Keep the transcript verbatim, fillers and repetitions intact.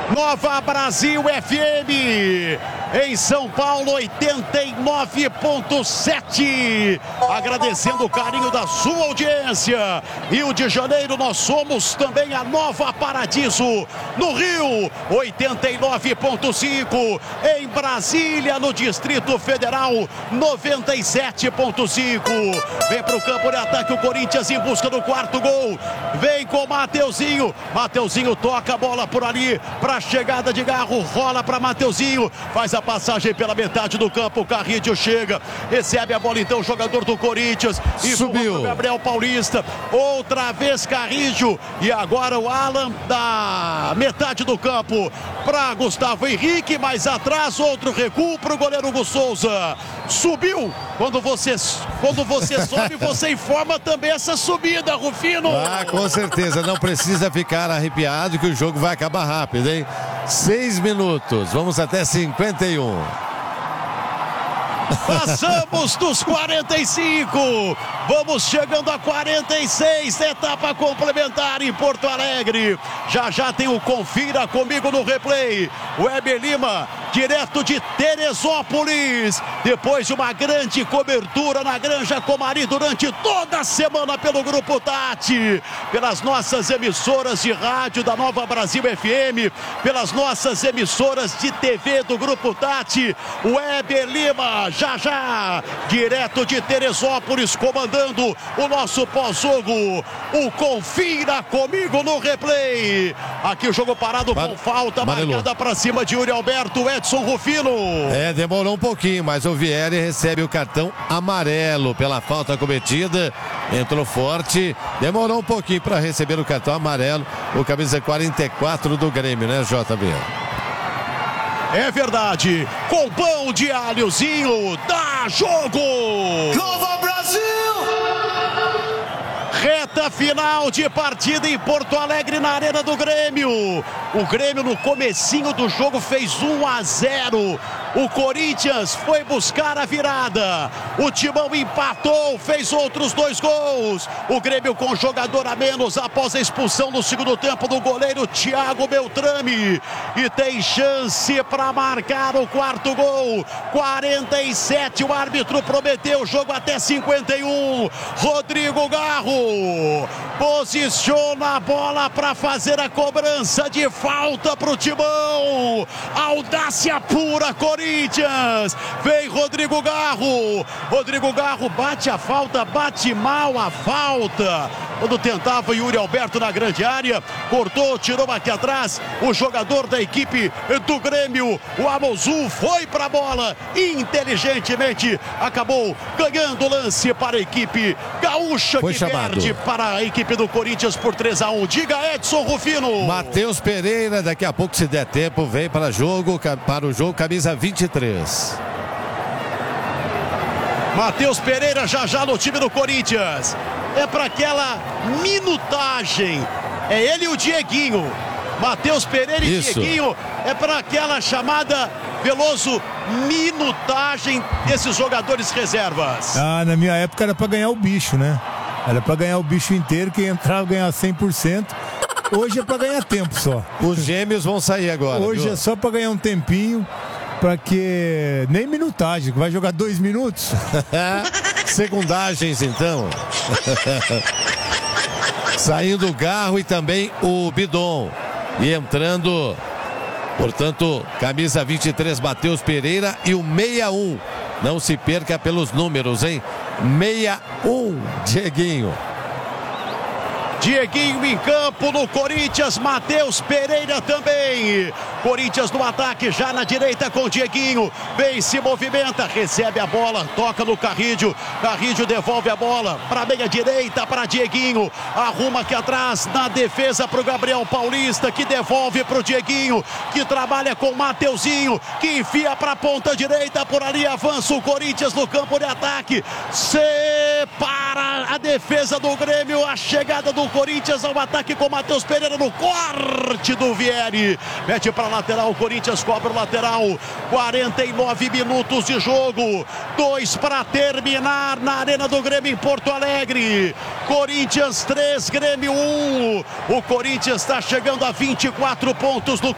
Nova Brasil F M, em São Paulo, oitenta e nove ponto sete. Agradecendo o carinho da sua audiência. Rio de Janeiro, nós somos também a Nova Paradiso. No Rio, oitenta e nove ponto cinco. Em Brasília, no Distrito Federal, noventa e sete ponto cinco. Vem para o campo de ataque o Corinthians em busca do quarto gol. Vem com Mateuzinho. Mateuzinho toca a bola por ali para chegada de Garro, rola para Mateuzinho, faz a passagem pela metade do campo, o Carrídio chega, recebe a bola então o jogador do Corinthians e subiu Gabriel Paulista, outra vez Carrídio, e agora o Alan da metade do campo para Gustavo Henrique, mais atrás outro recuo para o goleiro Hugo Souza. Subiu, quando você, quando você sobe, você informa também essa subida, Rufino. Ah, com certeza, não precisa ficar arrepiado que o jogo vai acabar rápido, hein? Seis minutos, vamos até cinquenta e um. Passamos dos quarenta e cinco, vamos chegando a quarenta e seis, etapa complementar em Porto Alegre. Já já tem o Confira Comigo no replay. Weber Lima, direto de Teresópolis, depois de uma grande cobertura na Granja Comari durante toda a semana pelo Grupo Tati, pelas nossas emissoras de rádio da Nova Brasil F M, pelas nossas emissoras de T V do Grupo Tati. Weber Lima, já já, direto de Teresópolis, comandando o nosso pós-jogo. O Confira Comigo no replay. Aqui o jogo parado com falta marcada para cima de Yuri Alberto. Edson Rufino. É, demorou um pouquinho, mas o Vieri recebe o cartão amarelo pela falta cometida. Entrou forte, demorou um pouquinho para receber o cartão amarelo. O camisa quarenta e quatro do Grêmio, né, J B? É verdade, com pão de alhozinho, dá jogo! Nova Brasil! Reta final de partida em Porto Alegre, na Arena do Grêmio. O Grêmio no comecinho do jogo fez um a zero. O Corinthians foi buscar a virada. O Timão empatou, fez outros dois gols. O Grêmio com jogador a menos após a expulsão no segundo tempo do goleiro Thiago Beltrame. E tem chance para marcar o quarto gol. quarenta e sete, o árbitro prometeu o jogo até cinquenta e um. Rodrigo Garro posiciona a bola para fazer a cobrança de falta para o Timão. Audácia pura, Corinthians. Vem Rodrigo Garro. Rodrigo Garro bate a falta, bate mal a falta. Quando tentava Yuri Alberto na grande área, cortou, tirou aqui atrás o jogador da equipe do Grêmio. O Amozu foi para a bola, inteligentemente acabou ganhando o lance para a equipe gaúcha, foi que chamado. Perde para a equipe do Corinthians por três a um. Diga, Edson Rufino. Matheus Pereira, daqui a pouco, se der tempo, vem para, jogo, para o jogo, camisa vinte e três. Matheus Pereira já já no time do Corinthians. É para aquela minutagem. É ele e o Dieguinho. Matheus Pereira e Isso. Dieguinho. É para aquela chamada, Veloso, minutagem desses jogadores reservas. Ah, na minha época era para ganhar o bicho, né? Era para ganhar o bicho inteiro, quem entrava ganhar cem por cento. Hoje é para ganhar tempo só. Os gêmeos vão sair agora. Hoje viu? é só para ganhar um tempinho, para que nem minutagem, vai jogar dois minutos. Segundagens, então. Saindo o Garro e também o Bidon. E entrando, portanto, camisa vinte e três, Matheus Pereira, e o sessenta e um. Não se perca pelos números, hein? sessenta e um, Dieguinho. Dieguinho em campo no Corinthians, Matheus Pereira também. Corinthians no ataque, já na direita com Dieguinho. Vem, se movimenta, recebe a bola, toca no Carrídio. Carrídio devolve a bola para meia direita, para Dieguinho. Arruma aqui atrás na defesa para o Gabriel Paulista, que devolve para o Dieguinho, que trabalha com o Mateuzinho, que enfia para a ponta direita. Por ali avança o Corinthians no campo de ataque. Separa a defesa do Grêmio, a chegada do Corinthians ao ataque com Matheus Pereira no corte do Vieri. Mete para lateral, o Corinthians cobra o lateral. quarenta e nove minutos de jogo. Dois para terminar na Arena do Grêmio em Porto Alegre. Corinthians três, Grêmio um. O Corinthians está chegando a vinte e quatro pontos no